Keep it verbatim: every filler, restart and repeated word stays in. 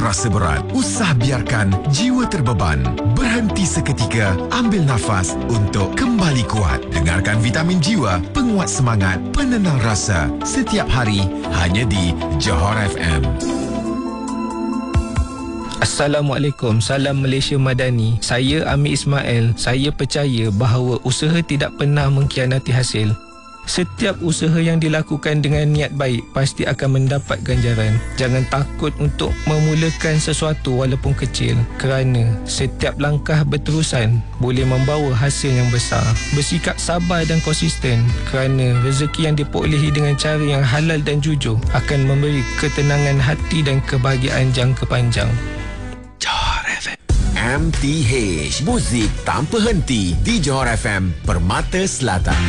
Rasa berat, usah biarkan jiwa terbeban. Berhenti seketika, ambil nafas untuk kembali kuat. Dengarkan Vitamin Jiwa, penguat semangat, penenang rasa. Setiap hari, hanya di Johor F M. Assalamualaikum, salam Malaysia Madani. Saya Amir Ismail. Saya percaya bahawa usaha tidak pernah mengkhianati hasil. Setiap usaha yang dilakukan dengan niat baik pasti akan mendapat ganjaran. Jangan takut untuk memulakan sesuatu walaupun kecil, kerana setiap langkah berterusan boleh membawa hasil yang besar. Bersikap sabar dan konsisten, kerana rezeki yang diperolehi dengan cara yang halal dan jujur akan memberi ketenangan hati dan kebahagiaan jangka panjang. Johor F M. M T H, muzik tanpa henti di Johor F M, Permata Selatan.